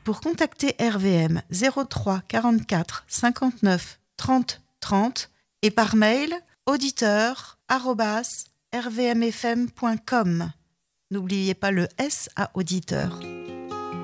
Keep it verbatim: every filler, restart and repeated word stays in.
Pour contacter R V M, zéro trois quarante-quatre cinquante-neuf trente trente et par mail auditeur arobase r v m f m point com. N'oubliez pas le S à auditeur.